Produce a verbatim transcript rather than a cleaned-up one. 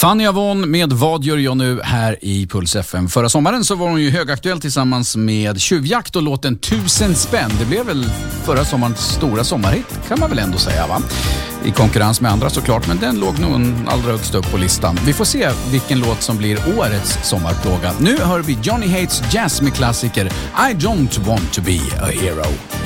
Fanny Avon med Vad gör jag nu här i Puls F M. Förra sommaren så var hon ju högaktuell tillsammans med Tjuvjakt och låten Tusen spänn. Det blev väl förra sommarens stora sommarhit kan man väl ändå säga, va? I konkurrens med andra såklart, men den låg nog allra högst upp på listan. Vi får se vilken låt som blir årets sommarplåga. Nu hör vi Johnny Hates Jazz med klassiker I don't want to be a hero.